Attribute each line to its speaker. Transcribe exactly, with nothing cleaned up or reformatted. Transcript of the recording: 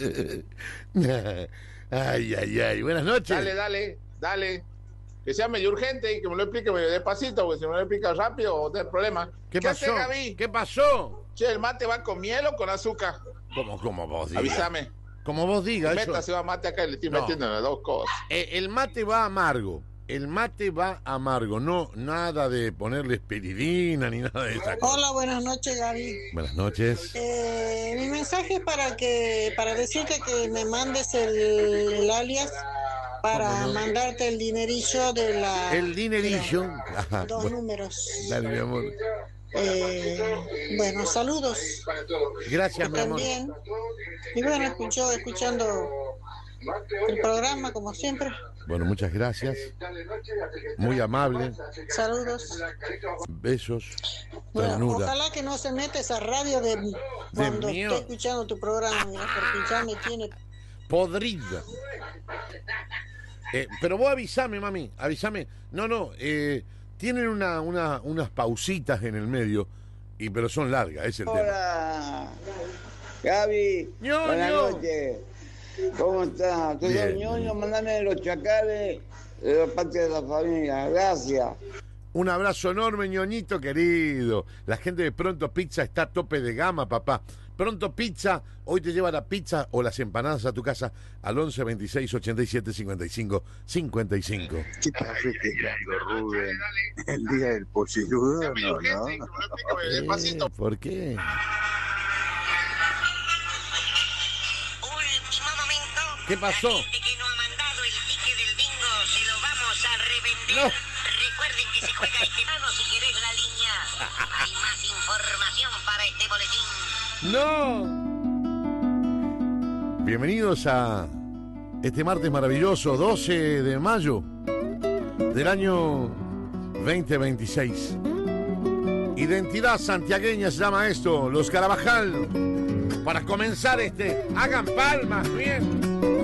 Speaker 1: Ay, ay, ay. Buenas noches.
Speaker 2: Dale, dale, dale. Que sea medio urgente y que me lo explique medio despacito, porque si me lo explica rápido, va a tener problema.
Speaker 1: ¿Qué,
Speaker 2: ¿Qué
Speaker 1: pasó?
Speaker 2: hace, Gaby?
Speaker 1: ¿Qué pasó?
Speaker 2: Che, ¿el mate va con miel o con azúcar?
Speaker 1: Como, como vos digas.
Speaker 2: Avísame.
Speaker 1: Como vos digas.
Speaker 2: Meta
Speaker 1: Eso.
Speaker 2: se va mate acá y le estoy
Speaker 1: No.
Speaker 2: metiendo las dos cosas.
Speaker 1: Eh, el mate va amargo. El mate va amargo. No, nada de ponerle espirulina ni nada de esa cosa.
Speaker 3: Hola, buenas noches, Gaby.
Speaker 1: Buenas noches.
Speaker 3: Eh, mi mensaje es para que para decirte que me mandes el, el alias para
Speaker 1: ¿Cómo no?
Speaker 3: mandarte el dinerillo de la
Speaker 1: El dinerillo. Ajá,
Speaker 3: dos
Speaker 1: bueno,
Speaker 3: números.
Speaker 1: dale, mi amor.
Speaker 3: Eh, bueno, saludos.
Speaker 1: Gracias,
Speaker 3: Que
Speaker 1: mi amor.
Speaker 3: también. Y bueno, escucho, escuchando el programa como siempre.
Speaker 1: Bueno, muchas gracias. Muy amable.
Speaker 3: Saludos.
Speaker 1: Besos.
Speaker 3: Bueno,
Speaker 1: Ternura.
Speaker 3: ojalá que no se meta esa radio de cuando
Speaker 1: miedo.
Speaker 3: esté escuchando tu programa, mira, porque ya me tiene.
Speaker 1: Podrida. Eh, pero vos avísame, mami, avísame. No, no, eh, tienen una, una, unas pausitas en el medio, y pero son largas, es el tema.
Speaker 4: Hola, Gaby.
Speaker 1: Ñoño.
Speaker 4: Buenas noches. ¿Cómo estás? Soy
Speaker 1: Bien,
Speaker 4: Ñoño,
Speaker 1: bien.
Speaker 4: mandame los chacales de la parte de la familia. Gracias.
Speaker 1: Un abrazo enorme, ñoñito querido. La gente de Pronto Pizza está a tope de gama, papá. Pronto Pizza, hoy te lleva la pizza o las empanadas a tu casa al once veintiséis ochenta y siete cincuenta y cinco cincuenta y cinco.
Speaker 5: ¿Qué estás festejando, Rubén? ¿El día del polliludo?
Speaker 2: Sea medio
Speaker 5: No,
Speaker 2: urgente
Speaker 5: no.
Speaker 2: y que me lo explique medio despacito.
Speaker 1: ¿Por qué?
Speaker 6: Último momento.
Speaker 1: ¿Qué pasó?
Speaker 6: La gente que no ha mandado el ticket del bingo se lo vamos a revender.
Speaker 1: No.
Speaker 6: Recuerden que se juega este verano si querés la línea. Hay más información para este boletín.
Speaker 1: ¡No! Bienvenidos a este martes maravilloso, doce de mayo del año veinte veintiséis. Identidad santiagueña se llama esto, Los Carabajal. Para comenzar este, hagan palmas, bien.